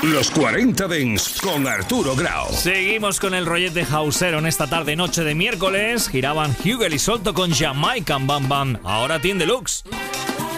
Los 40 Dents con Arturo Grau. Seguimos con el rollete hausero en esta tarde noche de miércoles. Giraban Hugel y Solto con Jamaican Bam Bam. Ahora tiene Deluxe.